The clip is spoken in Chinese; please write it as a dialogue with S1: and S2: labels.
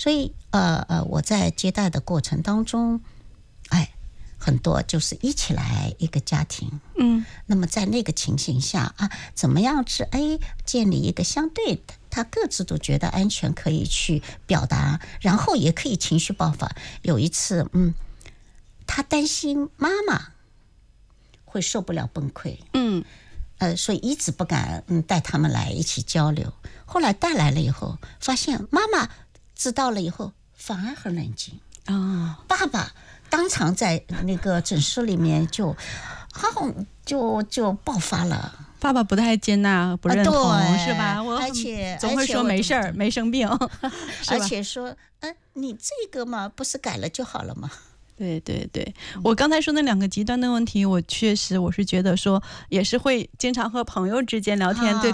S1: 所以我在接待的过程当中，很多就是一起来一个家庭，那么在那个情形下怎么样去建立一个相对的，他各自都觉得安全，可以去表达，然后也可以情绪爆发。有一次，他担心妈妈会受不了崩溃，所以一直不敢带他们来一起交流。后来带来了以后，发现妈妈知道了以后反而很冷静爸爸当场在那个诊室里面就爆发了。
S2: 爸爸不太接纳，不认同，是吧？
S1: 而且
S2: 总会说没事儿，没生病，
S1: 而且说，你这个嘛，不是改了就好了吗？
S2: 对对对，我刚才说那两个极端的问题，我确实是觉得说，也是会经常和朋友之间聊天，对